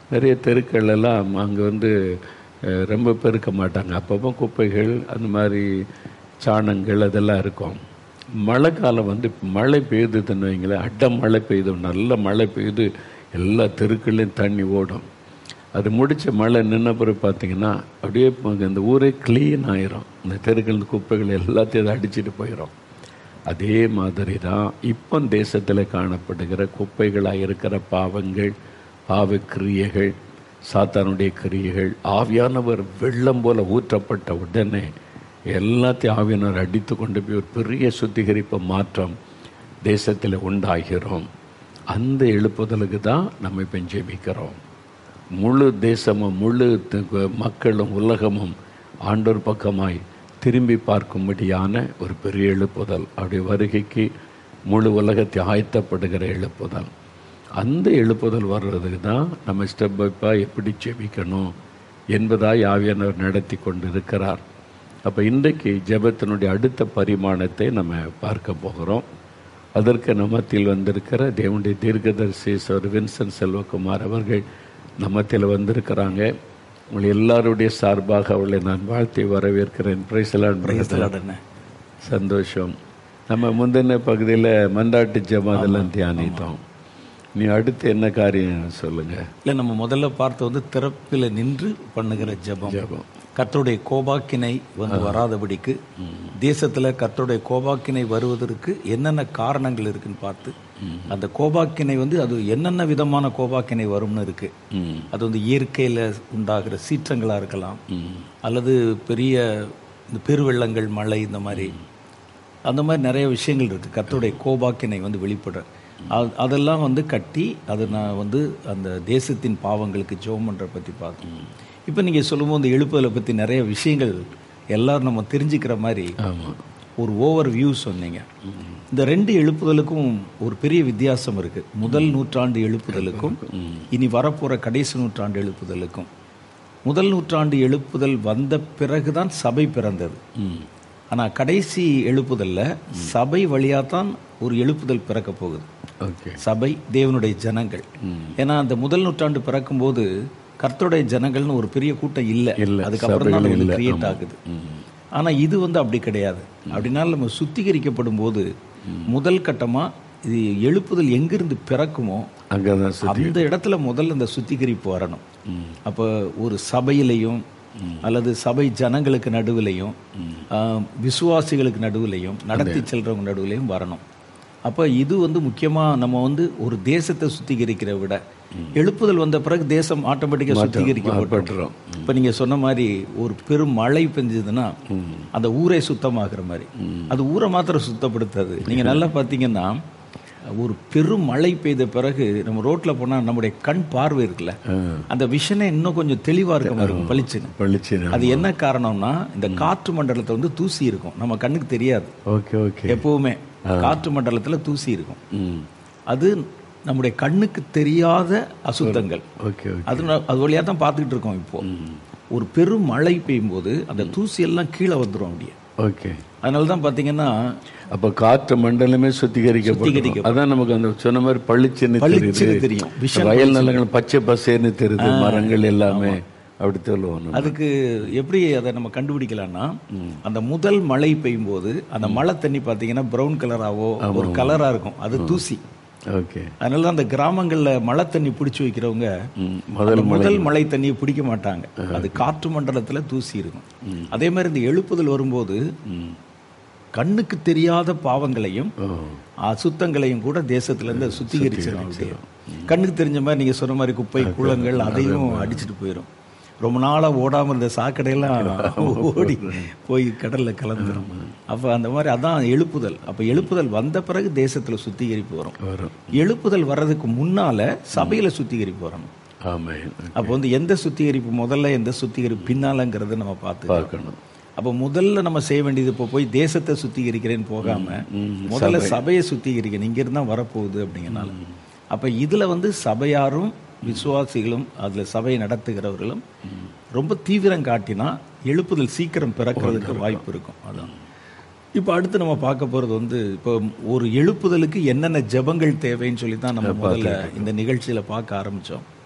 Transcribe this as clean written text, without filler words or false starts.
நிறைய தெருக்கள் எல்லாம் அங்கே வந்து ரொம்ப பெருக்க மாட்டாங்க. அப்பப்போ குப்பைகள் அந்த மாதிரி சாணங்கள் அதெல்லாம் இருக்கும். மழை காலம் வந்து மழை பெய்யுதுன்னு வைங்களேன், மழை பெய்யுது, நல்ல மழை பெய்யுது, எல்லா தெருக்கள்லையும் தண்ணி ஓடும். அது முடித்த மழை நின்ன பிறகு பார்த்திங்கன்னா அப்படியே இந்த ஊரே க்ளீன் ஆயிரும். இந்த தெருக்கள் குப்பைகள் எல்லாத்தையும் அதை அடிச்சுட்டு போயிடும். அதே மாதிரி தான் இப்போ தேசத்தில் காணப்படுகிற குப்பைகளாக இருக்கிற பாவங்கள், பாவக்கிரியைகள், சாத்தானுடைய கிரியைகள் ஆவியானவர் வெள்ளம் போல ஊற்றப்பட்ட உடனே எல்லாத்தையும் ஆவியானவர் அடித்து கொண்டு போய் ஒரு பெரிய சுத்திகரிப்பு மாற்றம் தேசத்தில் உண்டாகிறோம். அந்த எழுப்புதலுக்கு தான் நம்ம இப்போ ஜெபிக்கிறோம். முழு தேசமும் முழு மக்களும் உலகமும் ஆண்டவர் பக்கமாய் திரும்பி பார்க்கும்படியான ஒரு பெரிய எழுப்புதல், அவருடைய வருகைக்கு முழு உலகத்தை ஆயத்தப்படுகிற எழுப்புதல். அந்த எழுப்புதல் வர்றதுக்கு தான் நம்ம ஸ்டெப் பைப்பாக எப்படி ஜெபிக்கணும் என்பதாய் ஆவியானவர் நடத்தி கொண்டு இருக்கிறார். அப்போ இன்றைக்கு ஜெபத்தினுடைய அடுத்த பரிமாணத்தை நம்ம பார்க்க போகிறோம். அதற்கு நம்மத்தில் வந்திருக்கிற தேவனுடைய தீர்க்கதரிசி சர் வின்சென்ட் செல்வகுமார் அவர்கள் நம்மத்தில் வந்திருக்கிறாங்க. உங்களை எல்லாருடைய சார்பாக அவளை நான் வாழ்த்தி வரவேற்கிறேன். பிரைஸ்லாட். சந்தோஷம். நம்ம முந்தின பகுதியில் மன்றாட்டு ஜெபம் அதெல்லாம் தியானித்தோம். நீ அடுத்து என்ன காரியம் சொல்லுங்க. இல்லை, நம்ம முதல்ல பார்த்து வந்து திறப்பில் நின்று பண்ணுகிற ஜெபம். கர்த்தருடைய கோபாக்கினை வந்து வராதபடிக்கு தேசத்தில் கர்த்தருடைய கோபாக்கினை வருவதற்கு என்னென்ன காரணங்கள் இருக்குன்னு பார்த்து, அந்த கோபாக்கினை வந்து அது என்னென்ன விதமான கோபாக்கினை வரும்னு இருக்கு. அது வந்து இயற்கையில் உண்டாகிற சீற்றங்களாக இருக்கலாம், அல்லது பெரிய இந்த பெருவெள்ளங்கள், மழை, இந்த மாதிரி அந்த மாதிரி நிறைய விஷயங்கள் இருக்குது. கர்த்தருடைய கோபாக்கினை வந்து வெளிப்படுற அதெல்லாம் வந்து கட்டி அதை நான் வந்து அந்த தேசத்தின் பாவங்களுக்கு ஜெபம் பண்ணுற பற்றி பார்த்தோம். இப்போ நீங்கள் சொல்லும்போது இந்த எழுப்புதலை பற்றி நிறைய விஷயங்கள் எல்லோரும் நம்ம தெரிஞ்சுக்கிற மாதிரி ஒரு ஓவர் வியூ சொன்னீங்க. இந்த ரெண்டு எழுப்புதலுக்கும் ஒரு பெரிய வித்தியாசம் இருக்குது. முதல் நூற்றாண்டு எழுப்புதலுக்கும் இனி வரப்போகிற கடைசி நூற்றாண்டு எழுப்புதலுக்கும். முதல் நூற்றாண்டு எழுப்புதல் வந்த பிறகுதான் சபை பிறந்தது. ஆனால் கடைசி எழுப்புதலில் சபை வழியாக தான் ஒரு எழுப்புதல் பிறக்க போகுது. சபை தேவனுடைய ஜனங்கள். ஏன்னா அந்த முதல் நூற்றாண்டு பிறக்கும்போது கர்த்தருடைய ஜனங்கள்னு ஒரு பெரிய கூட்டம் இல்லை, அதுக்கப்புறம் தான் அது கிரியேட் ஆகுது. ஆனால் இது வந்து அப்படி கிடையாது. அப்படின்னாலும் நம்ம சுத்திகரிக்கப்படும் போது முதல் கட்டமாக இது எழுப்புதல் எங்கிருந்து பிறக்குமோ அந்த இடத்துல முதல்ல இந்த சுத்திகரிப்பு வரணும். அப்போ ஒரு சபையிலையும் அல்லது சபை ஜனங்களுக்கு நடுவிலையும் விசுவாசிகளுக்கு நடுவிலையும் நடத்தி செல்றவங்க நடுவிலையும் வரணும். அப்போ இது வந்து முக்கியமாக நம்ம வந்து ஒரு தேசத்தை சுத்திகரிக்கிற விட எழுப்புதல் வந்த பிறகு தேசம் ஆட்டோமேட்டிக்காக சுத்திகரிக்கப்பட்டுரும். இப்போ நீங்கள் சொன்ன மாதிரி ஒரு பெரும் மழை பெஞ்சதுன்னா அந்த ஊரே சுத்தமாகிற மாதிரி, அது ஊரை மாத்திரம் சுத்தப்படுத்தாது. நீங்கள் நல்லா பார்த்தீங்கன்னா ஒரு பெரும் மழை பெய்த பிறகு நம்ம ரோட்டில் போனால் நம்முடைய கண் பார்வை இருக்குல்ல, அந்த விஷனே இன்னும் கொஞ்சம் தெளிவாக இருக்க மாதிரி இருக்கும், பளிச்சுன்னு. அது என்ன காரணம்னா இந்த காற்று மண்டலத்தை வந்து தூசி இருக்கும், நம்ம கண்ணுக்கு தெரியாது. எப்பவுமே காற்று மண்டலத்தில் தூசி இருக்கும். அது நம்முடைய கண்ணுக்கு தெரியாத அசுத்தங்கள். அது வழியாக தான் பார்த்துக்கிட்டு இருக்கோம். இப்போ ஒரு பெரும் மழை பெய்யும் போது அந்த தூசி எல்லாம் கீழே வந்துடும் அப்படியே. அதனால தான் பார்த்தீங்கன்னா அப்போ காற்று மண்டலமே சுத்திகரிக்கப்படும். அதான் நமக்கு அந்த சொன்ன மாதிரி பளிச்சுன்னு தெரியும். வயல் நிலங்கள் பச்சை பசேன்னு தெரியுது, மரங்கள் எல்லாமே அப்படி சொல்லுவோம். அதுக்கு எப்படி அதை நம்ம கண்டுபிடிக்கலாம்னா, அந்த முதல் மழை பெய்யும் போது அந்த மழை தண்ணி பார்த்தீங்கன்னா ப்ரௌன் கலராகவோ ஒரு கலராக இருக்கும், அது தூசி. அதனால தான் அந்த கிராமங்களில் மழை தண்ணி பிடிச்சி வைக்கிறவங்க முதல் மழை தண்ணியை பிடிக்க மாட்டாங்க, அது காற்று மண்டலத்தில் தூசி இருக்கும். அதே மாதிரி இந்த எழுப்புதல் வரும்போது கண்ணுக்கு தெரியாத பாவங்களையும் அசுத்தங்களையும் கூட தேசத்திலேருந்து சுத்திகரிச்சிடும். கண்ணுக்கு தெரிஞ்ச மாதிரி நீங்கள் சொன்ன மாதிரி குப்பை குளங்கள் அதையும் அடிச்சுட்டு போயிடும். ரொம்ப நாளாக ஓடாமல் இருந்த சாக்கடையெல்லாம் ஓடி போய் கடலில் கலந்துடும். அப்போ அந்த மாதிரி அதான் எழுப்புதல். அப்போ எழுப்புதல் வந்த பிறகு தேசத்தில் சுத்திகரிப்பு வரும். எழுப்புதல் வர்றதுக்கு முன்னால் சபையில் சுத்திகரிப்பு வரணும். அப்போ வந்து எந்த சுத்திகரிப்பு முதல்ல எந்த சுத்திகரிப்பு பின்னாலங்கிறத நம்ம பார்க்கணும். அப்போ முதல்ல நம்ம செய்ய வேண்டியது இப்போ போய் தேசத்தை சுத்திகரிக்கிறேன்னு போகாமல் முதல்ல சபையை சுத்திகரிக்கணும். இங்கிருந்து தான் வரப்போகுது அப்படிங்கிறனால அப்போ இதில் வந்து சபையாரும் விசுவாசிகளும் அதில் சபையை நடத்துகிறவர்களும் ரொம்ப தீவிரம் காட்டினா எழுப்புதல் சீக்கிரம் பிறக்கிறதுக்கு வாய்ப்பு இருக்கும். அதான் இப்போ அடுத்து நம்ம பார்க்க போகிறது வந்து இப்போ ஒரு எழுப்புதலுக்கு என்னென்ன ஜெபங்கள் தேவைன்னு சொல்லி தான் நம்ம முதல்ல இந்த நிகழ்ச்சியில் பார்க்க ஆரம்பித்தோம்.